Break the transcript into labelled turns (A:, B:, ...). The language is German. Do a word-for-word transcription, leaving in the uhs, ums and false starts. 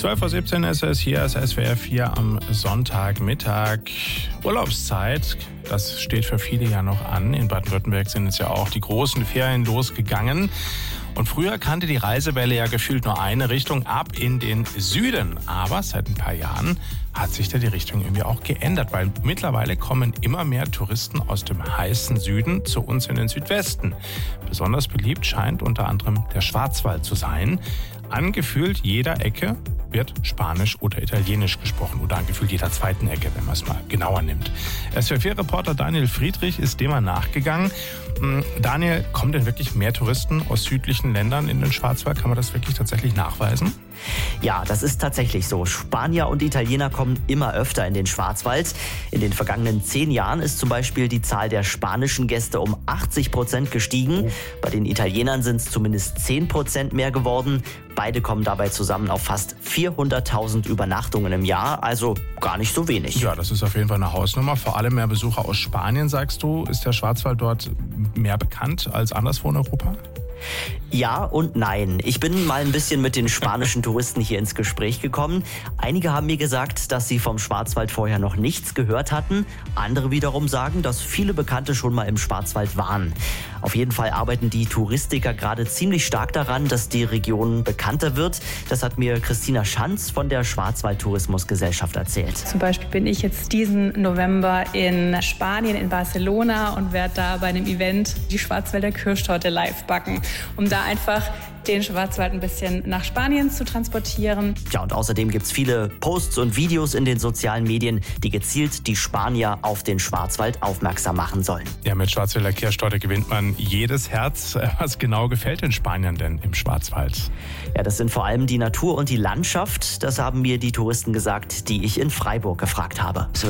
A: zwölf Uhr siebzehn ist es, hier ist S W R vier am Sonntagmittag. Urlaubszeit, das steht für viele ja noch an. In Baden-Württemberg sind jetzt ja auch die großen Ferien losgegangen. Und früher kannte die Reisewelle ja gefühlt nur eine Richtung, ab in den Süden. Aber seit ein paar Jahren hat sich da die Richtung irgendwie auch geändert, weil mittlerweile kommen immer mehr Touristen aus dem heißen Süden zu uns in den Südwesten. Besonders beliebt scheint unter anderem der Schwarzwald zu sein. Angefühlt jeder Ecke wird Spanisch oder Italienisch gesprochen oder angefühlt jeder zweiten Ecke, wenn man es mal genauer nimmt. S W R vier-Reporter Daniel Friedrich ist dem mal nachgegangen. Daniel, kommen denn wirklich mehr Touristen aus südlichen Ländern in den Schwarzwald? Kann man das wirklich tatsächlich nachweisen?
B: Ja, das ist tatsächlich so. Spanier und Italiener kommen immer öfter in den Schwarzwald. In den vergangenen zehn Jahren ist zum Beispiel die Zahl der spanischen Gäste um achtzig Prozent gestiegen. Oh. Bei den Italienern sind es zumindest zehn Prozent mehr geworden. Beide kommen dabei zusammen auf fast vierhunderttausend Übernachtungen im Jahr, also gar nicht so wenig.
A: Ja, das ist auf jeden Fall eine Hausnummer. Vor allem mehr Besucher aus Spanien, sagst du. Ist der Schwarzwald dort mehr bekannt als anderswo in Europa?
B: Ja und nein. Ich bin mal ein bisschen mit den spanischen Touristen hier ins Gespräch gekommen. Einige haben mir gesagt, dass sie vom Schwarzwald vorher noch nichts gehört hatten. Andere wiederum sagen, dass viele Bekannte schon mal im Schwarzwald waren. Auf jeden Fall arbeiten die Touristiker gerade ziemlich stark daran, dass die Region bekannter wird. Das hat mir Christina Schanz von der Schwarzwald-Tourismusgesellschaft erzählt.
C: Zum Beispiel bin ich jetzt diesen November in Spanien, in Barcelona und werde da bei einem Event die Schwarzwälder Kirschtorte live backen, um da einfach den Schwarzwald ein bisschen nach Spanien zu transportieren.
B: Ja, und außerdem gibt es viele Posts und Videos in den sozialen Medien, die gezielt die Spanier auf den Schwarzwald aufmerksam machen sollen.
A: Ja, mit Schwarzwälder Kirschtorte gewinnt man jedes Herz. Was genau gefällt den Spaniern denn im Schwarzwald?
B: Ja, das sind vor allem die Natur und die Landschaft. Das haben mir die Touristen gesagt, die ich in Freiburg gefragt habe.